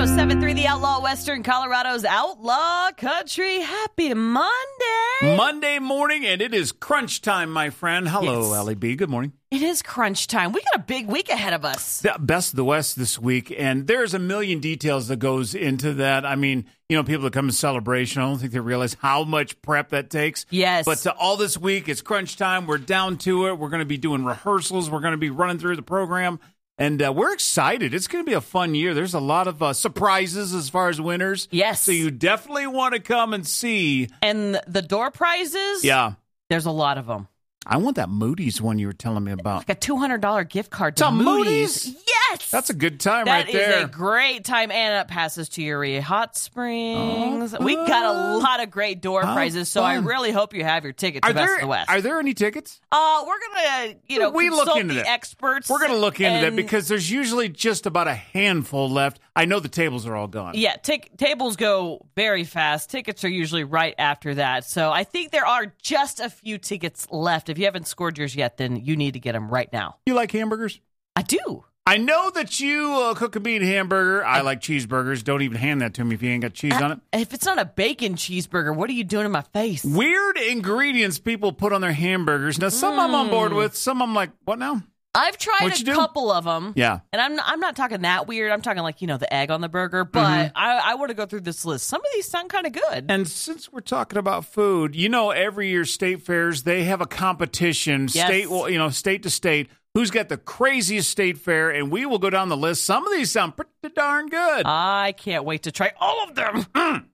107.3 The Outlaw, Western Colorado's Outlaw Country. Happy Monday. Monday morning, and it is crunch time, my friend. Hello, Yes. Allie B. Good morning. It is crunch time. We got a big week ahead of us. The Best of the West this week, and there's a million details that goes into that. I mean, you know, people that come to Celebration, I don't think they realize how much prep that takes. Yes. But all this week, it's crunch time. We're down to it. We're going to be doing rehearsals. We're going to be running through the program. And we're excited. It's going to be a fun year. There's a lot of surprises as far as winners. Yes. So you definitely want to come and see. And the door prizes? Yeah. There's a lot of them. I want that Moody's one you were telling me about. Like a $200 gift card to To Moody's. Moody's? Yes. That's a good time That right there. is a great time, and it passes to Urea Hot Springs. We got a lot of great door prizes, so I fun. really hope you have your ticket to Best of the West. Are there any tickets? We're gonna, We look consult into the that. experts. We're going to look into that and- because there's usually just about a handful left. I know the tables are all gone. Yeah, tables go very fast. Tickets are usually right after that. So I think there are just a few tickets left. If you haven't scored yours yet, then you need to get them right now. You like hamburgers? I do. I know that you cook a meat hamburger. I like cheeseburgers. Don't even hand that to me if you ain't got cheese on it. If it's not a bacon cheeseburger, what are you doing in my face? Weird ingredients people put on their hamburgers. Now, some I'm on board with. Some I'm like, what now? I've tried What'd you a do? couple of them. Yeah. And I'm not talking that weird. I'm talking like, the egg on the burger. But I want to go through this list. Some of these sound kind of good. And since we're talking about food, every year state fairs, they have a competition, Yes. state to state, who's got the craziest state fair, and we will go down the list. Some of these sound pretty darn good. I can't wait to try all of them.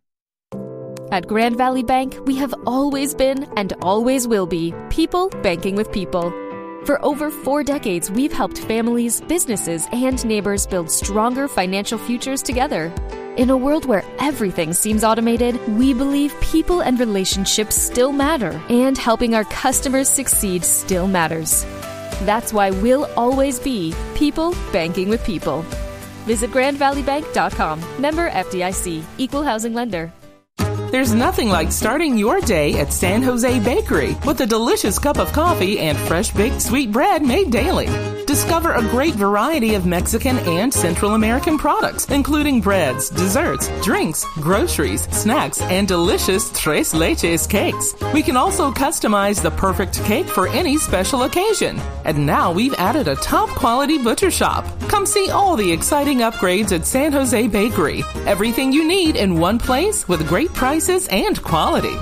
At Grand Valley Bank, we have always been and always will be people banking with people. For over 4 decades, we've helped families, businesses, and neighbors build stronger financial futures together. In a world where everything seems automated, we believe people and relationships still matter, and helping our customers succeed still matters. That's why we'll always be people banking with people. Visit GrandValleyBank.com. Member FDIC. Equal housing lender. There's nothing like starting your day at San Jose Bakery with a delicious cup of coffee and fresh baked sweet bread made daily. Discover a great variety of Mexican and Central American products, including breads, desserts, drinks, groceries, snacks, and delicious Tres Leches cakes. We can also customize the perfect cake for any special occasion. And now we've added a top-quality butcher shop. Come see all the exciting upgrades at San Jose Bakery. Everything you need in one place with great prices and quality.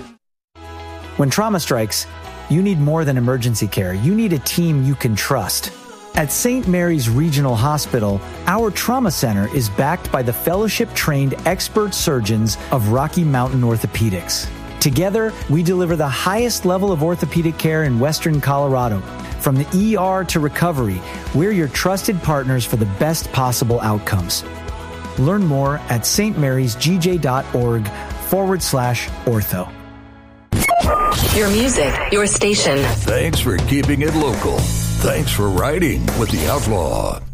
When trauma strikes, you need more than emergency care. You need a team you can trust. At St. Mary's Regional Hospital, our trauma center is backed by the fellowship-trained expert surgeons of Rocky Mountain Orthopedics. Together, we deliver the highest level of orthopedic care in Western Colorado. From the ER to recovery, we're your trusted partners for the best possible outcomes. Learn more at stmarysgj.org/ortho. Your music, your station. Thanks for keeping it local. Thanks for riding with the Outlaw.